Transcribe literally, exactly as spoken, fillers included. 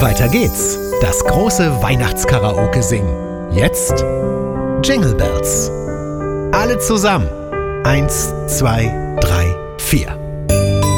Weiter geht's. Das große Weihnachtskaraoke singen. Jetzt Jingle Bells. Alle zusammen. Eins, zwei, drei, vier.